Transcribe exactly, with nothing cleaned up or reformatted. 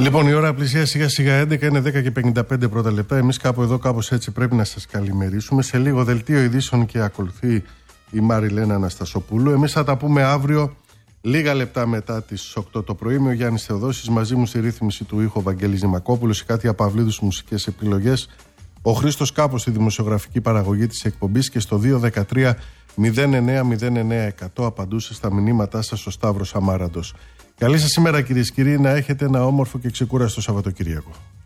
Λοιπόν, η ώρα πλησία σιγά σιγά έντεκα, είναι δέκα και πενήντα πέντε πρώτα λεπτά. Εμείς κάπου εδώ, κάπως έτσι πρέπει να σας καλημερίσουμε. Σε λίγο δελτίο ειδήσεων και ακολουθεί η Μαριλένα Αναστασοπούλου. Εμείς θα τα πούμε αύριο, λίγα λεπτά μετά τις οκτώ το πρωί. Είμαι ο Γιάννης Θεοδόσης, μαζί μου στη ρύθμιση του ήχου Βαγγέλης Νημακόπουλος, σε κάτι Απαυλίδους μουσικές επιλογές. Ο Χρήστος Κάπος στη δημοσιογραφική παραγωγή της εκπομπής και στο δύο ένα τρία μηδέν εννέα μηδέν εννέα εκατό απαντούσε στα μηνύματά σας ο Σταύρος Αμάραντος. Καλή σας σήμερα κυρίες και κύριοι, να έχετε ένα όμορφο και ξεκούραστο Σαββατοκύριακο.